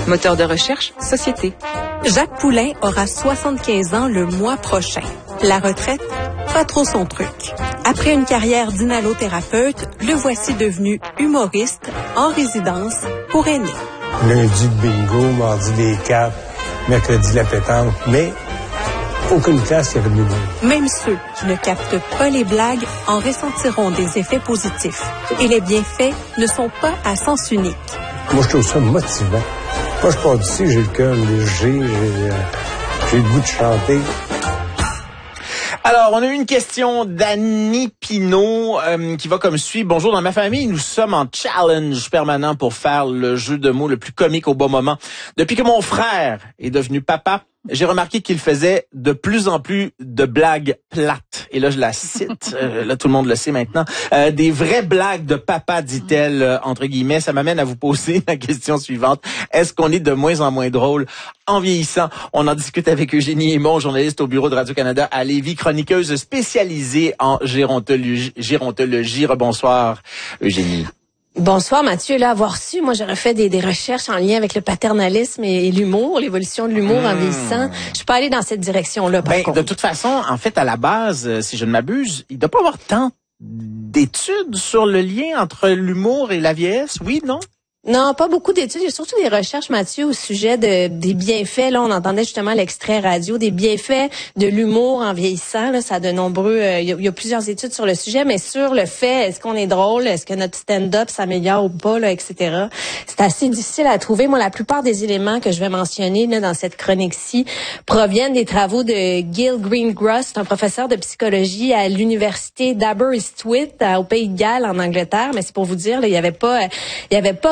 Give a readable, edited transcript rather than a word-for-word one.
Moteur de recherche, Société. Jacques Poulain aura 75 ans le mois prochain. La retraite, pas trop son truc. Après une carrière d'inhalothérapeute, le voici devenu humoriste en résidence pour aînés. Lundi de bingo, mardi des cartes, mercredi la pétanque, mais aucune classe qui avait de l'humour. Même ceux qui ne captent pas les blagues en ressentiront des effets positifs. Et les bienfaits ne sont pas à sens unique. Moi, je trouve ça motivant. Moi, je pars d'ici, j'ai le cœur léger, j'ai le goût de chanter. Alors, on a eu une question d'Annie Pinault qui va comme suit. Bonjour, dans ma famille, nous sommes en challenge permanent pour faire le jeu de mots le plus comique au bon moment. Depuis que mon frère est devenu papa, j'ai remarqué qu'il faisait de plus en plus de blagues plates. Et là, je la cite. Là, tout le monde le sait maintenant. Des vraies blagues de papa, dit-elle, entre guillemets. Ça m'amène à vous poser la question suivante. Est-ce qu'on est de moins en moins drôle en vieillissant? On en discute avec Eugénie Aymon, journaliste au bureau de Radio-Canada à Lévis, chroniqueuse spécialisée en gérontologie. Rebonsoir, Eugénie. Bonsoir Mathieu, là avoir su, moi j'aurais fait des recherches en lien avec le paternalisme et l'humour, l'évolution de l'humour en vieillissant. Je suis pas allée dans cette direction-là par contre. De toute façon, en fait, à la base, si je ne m'abuse, il ne doit pas avoir tant d'études sur le lien entre l'humour et la vieillesse, oui, non? Non, pas beaucoup d'études. Il y a surtout des recherches, Mathieu, au sujet des bienfaits. Là, on entendait justement l'extrait radio, des bienfaits de l'humour en vieillissant. Là, ça a de nombreux. Il y a plusieurs études sur le sujet, mais sur le fait, est-ce qu'on est drôle, est-ce que notre stand-up s'améliore ou pas, là, etc. C'est assez difficile à trouver. Moi, la plupart des éléments que je vais mentionner là dans cette chronique-ci proviennent des travaux de Gil Greengross, un professeur de psychologie à l'université d'Aberystwyth au Pays de Galles en Angleterre. Mais c'est pour vous dire, là, il y avait pas